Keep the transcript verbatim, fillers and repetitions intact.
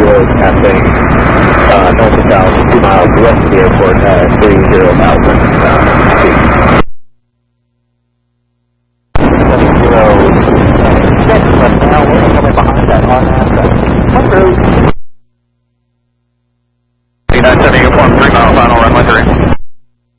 Road passing uh, north to south, two miles west of the airport at three zero thousand uh, feet.